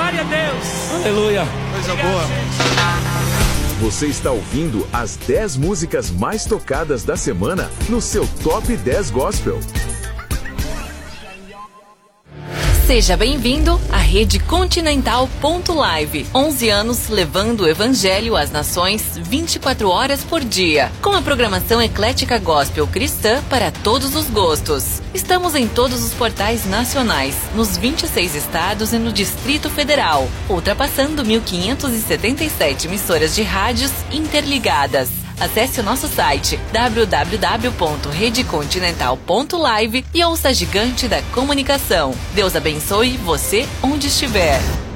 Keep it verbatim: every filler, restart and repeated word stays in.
Glória a Deus. Aleluia. Coisa boa. Você está ouvindo as dez músicas mais tocadas da semana no seu Top dez Gospel. Seja bem-vindo à Rede Continental ponto live. onze anos levando o Evangelho às nações vinte e quatro horas por dia. Com a programação eclética gospel cristã para todos os gostos. Estamos em todos os portais nacionais, nos vinte e seis estados e no Distrito Federal, ultrapassando mil quinhentas e setenta e sete emissoras de rádios interligadas. Acesse o nosso site w w w ponto rede continental ponto live e ouça a gigante da comunicação. Deus abençoe você onde estiver.